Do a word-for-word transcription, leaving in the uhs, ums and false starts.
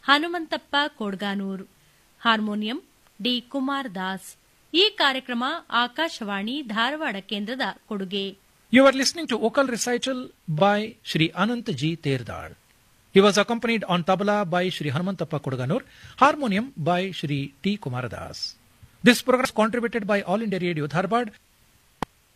Hanumanthappa ಕೊಡ್ಗಾನೂರ್, harmonium D Kumar Das. ಈ ಕಾರ್ಯಕ್ರಮ ಆಕಾಶವಾಣಿ ಧಾರವಾಡ ಕೇಂದ್ರದ ಕೊಡುಗೆ. You are listening to vocal recital by Shri Anant G. Terdar. He was accompanied on tabla by Shri Hanumantappa Kodaganur, harmonium by Shri T. Kumaradas. This program is contributed by All India Radio Dharwad